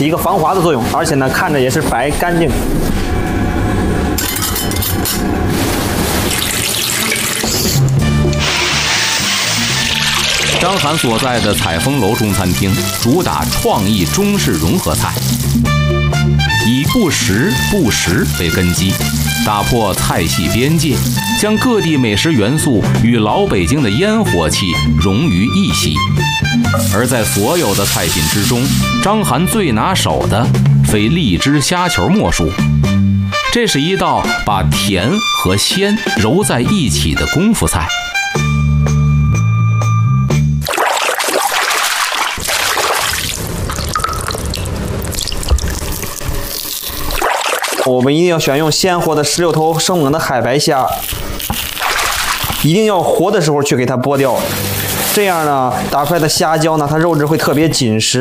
起一个防滑的作用，而且呢，看着也是白干净。 张涵所在的采风楼中餐厅主打创意中式融合菜，以不时不食为根基，打破菜系边界，将各地美食元素与老北京的烟火气融于一席。而在所有的菜品之中，张涵最拿手的非荔枝虾球莫属。这是一道把甜和鲜揉在一起的功夫菜。 我们一定要选用鲜活的16头生猛的海白虾，一定要活的时候去给它剥掉，这样呢，打出来的虾胶呢，它肉质会特别紧实。